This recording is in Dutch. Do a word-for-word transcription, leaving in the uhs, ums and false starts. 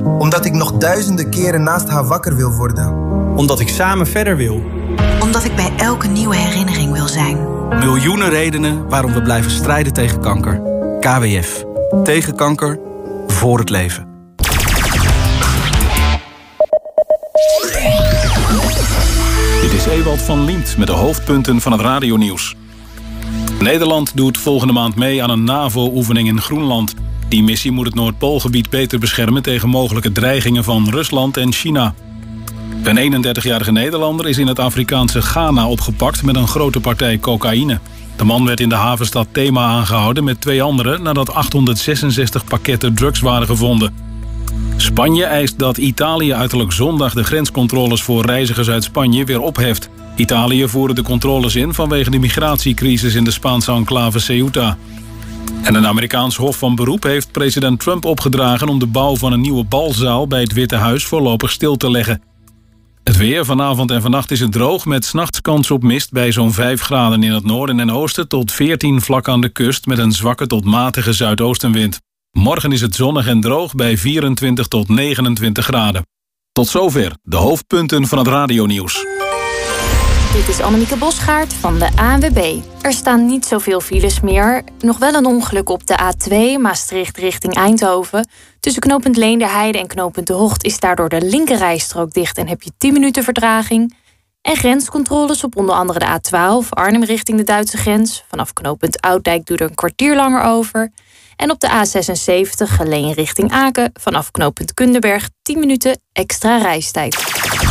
Omdat ik nog duizenden keren naast haar wakker wil worden. Omdat ik samen verder wil. Omdat ik bij elke nieuwe herinnering wil zijn. Miljoenen redenen waarom we blijven strijden tegen kanker. K W F. Tegen kanker. Voor het leven. Dit is Ewald van Liemt met de hoofdpunten van het radionieuws. Nederland doet volgende maand mee aan een NAVO-oefening in Groenland. Die missie moet het Noordpoolgebied beter beschermen tegen mogelijke dreigingen van Rusland en China. Een eenendertigjarige Nederlander is in het Afrikaanse Ghana opgepakt met een grote partij cocaïne. De man werd in de havenstad Tema aangehouden met twee anderen nadat achthonderdzesenzestig pakketten drugs waren gevonden. Spanje eist dat Italië uiterlijk zondag de grenscontroles voor reizigers uit Spanje weer opheft. Italië voerde de controles in vanwege de migratiecrisis in de Spaanse enclave Ceuta. En een Amerikaans hof van beroep heeft president Trump opgedragen om de bouw van een nieuwe balzaal bij het Witte Huis voorlopig stil te leggen. Het weer, vanavond en vannacht is het droog met 's nachts kans op mist bij zo'n vijf graden in het noorden en oosten tot veertien vlak aan de kust met een zwakke tot matige zuidoostenwind. Morgen is het zonnig en droog bij vierentwintig tot negenentwintig graden. Tot zover de hoofdpunten van het radionieuws. Dit is Annemieke Bosgaard van de A N W B. Er staan niet zoveel files meer. Nog wel een ongeluk op de A twee, Maastricht richting Eindhoven. Tussen knooppunt Leenderheide en knooppunt De Hocht is daardoor de linkerrijstrook dicht en heb je tien minuten vertraging. En grenscontroles op onder andere de A twaalf, Arnhem richting de Duitse grens. Vanaf knooppunt Ouddijk doe er een kwartier langer over. En op de A zesenzeventig, Geleen richting Aken. Vanaf knooppunt Kunderberg tien minuten extra reistijd.